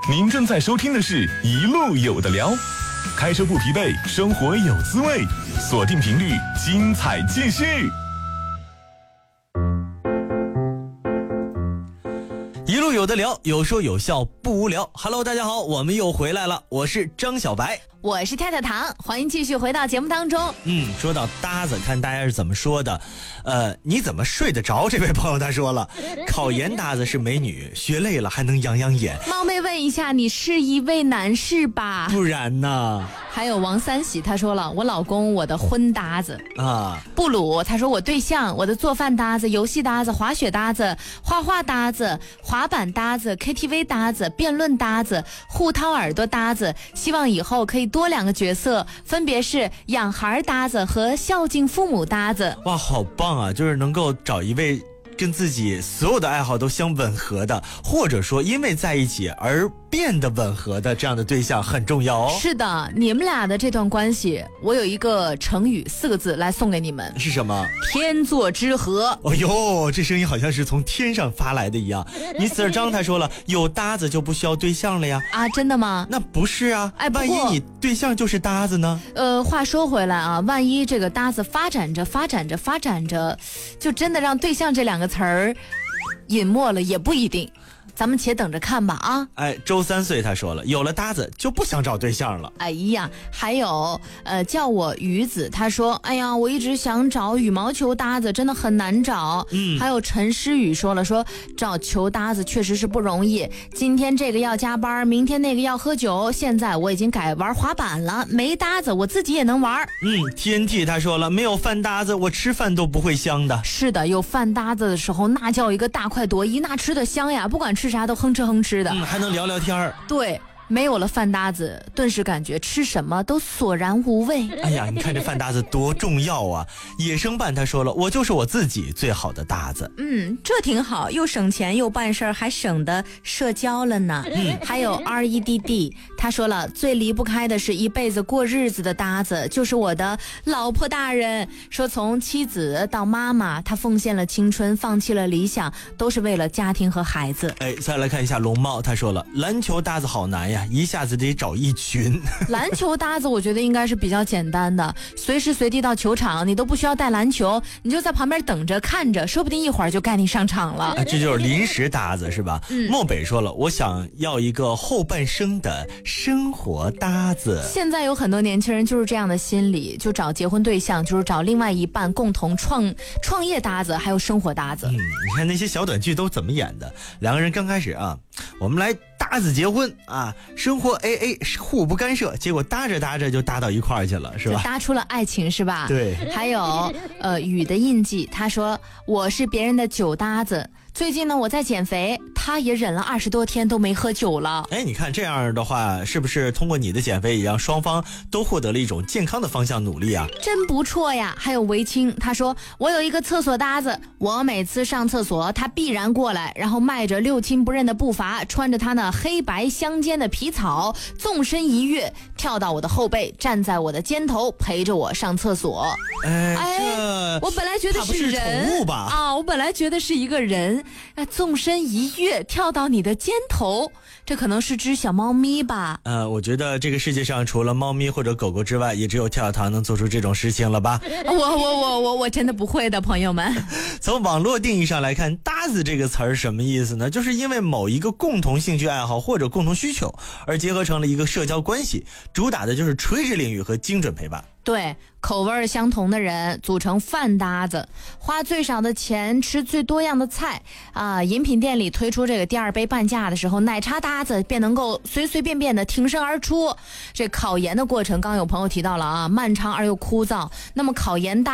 您正在收听的是一路有的聊，开车不疲惫，生活有滋味，锁定频率，精彩继续。 一路有的聊，有说有笑不无聊。Hello， 大家好，我们又回来了，我是张小白， 我是太太糖，欢迎继续回到节目当中。 说到搭子，看大家是怎么说的。你怎么睡得着？这位朋友他说了，考研搭子是美女，学累了还能养养眼。 冒昧问一下，你是一位男士吧？ 不然呢？ 还有王三喜他说了，我老公我的婚搭子啊。 布鲁他说我对象，我的做饭搭子，游戏搭子，滑雪搭子，画画搭子，滑板搭子， KTV 搭子，辩论搭子，互掏耳朵搭子，希望以后可以多2个角色，分别是养孩搭子和孝敬父母搭子。 哇，好棒啊，就是能够找一位跟自己所有的爱好都相吻合的，或者说因为在一起而变得吻合的这样的对象很重要哦。 是的，你们俩的这段关系，我有一个成语4个字来送给你们， 是什么？ 天作之合。 哦呦，这声音好像是从天上发来的一样。你死儿张他说了，有搭子就不需要对象了呀？ 啊，真的吗？ 那不是啊，万一你对象就是搭子呢？ 话说回来啊，万一这个搭子发展着，就真的让对象这2个词儿隐没了，也不一定。咱们且等着看吧啊！ 周3岁他说了，有了搭子就不想找对象了。 哎呀，还有叫我鱼子，他说，哎呀，我一直想找羽毛球搭子，真的很难找。还有陈诗雨说了，说找球搭子确实是不容易，今天这个要加班，明天那个要喝酒，现在我已经改玩滑板了，没搭子我自己也能玩。 TNT 他说了，没有饭搭子我吃饭都不会香的。 是的，有饭搭子的时候那叫一个大快朵颐，那吃的香呀，不管吃啥都哼吃的， 还能聊聊天儿。 对，没有了饭搭子，顿时感觉吃什么都索然无味。 哎呀，你看这饭搭子多重要啊！野生伴他说了，我就是我自己最好的搭子。 这挺好，又省钱又办事儿，还省得社交了呢。还有 REDD 他说了，最离不开的是一辈子过日子的搭子，就是我的老婆大人。说从妻子到妈妈，他奉献了青春，放弃了理想，都是为了家庭和孩子。 再来看一下龙猫，他说了，篮球搭子好难呀，一下子得找一群。 篮球搭子我觉得应该是比较简单的，随时随地到球场，你都不需要带篮球，你就在旁边等着看着，说不定一会儿就该你上场了。 这就是临时搭子是吧？漠北说了，我想要一个后半生的生活搭子。现在有很多年轻人就是这样的心理，就找结婚对象，就是找另外一半共同创业搭子，还有生活搭子。 你看那些小短剧都怎么演的，2个人刚开始啊，我们来搭子结婚啊，生活 AA 互不干涉，结果搭着搭着就搭到一块儿去了，是吧？ 搭出了爱情是吧？ 对。 还有雨的印记，他说我是别人的酒搭子，最近呢我在减肥，他也忍了20多天都没喝酒了。 你看这样的话，是不是通过你的减肥也让双方都获得了一种健康的方向努力啊？ 真不错呀。还有维清他说，我有一个厕所搭子，我每次上厕所他必然过来，然后迈着六亲不认的步伐，穿着他那黑白相间的皮草，纵身一跃跳到我的后背，站在我的肩头陪着我上厕所。我本来觉得是人， 宠物吧？ 我本来觉得是一个人，纵身一跃跳到你的肩头，这可能是只小猫咪吧？ 我觉得这个世界上除了猫咪或者狗狗之外，也只有跳跳糖能做出这种事情了吧？ 我真的不会的，朋友们。 从网络定义上来看，搭子这个词儿什么意思呢？就是因为某一个共同兴趣爱好或者共同需求而结合成了一个社交关系，主打的就是垂直领域和精准陪伴。 对，口味相同的人组成饭搭子，花最少的钱吃最多样的菜啊！饮品店里推出这个第2杯半价的时候，奶茶搭子便能够随随便便的挺身而出。这考研的过程，刚有朋友提到了啊，漫长而又枯燥。那么考研搭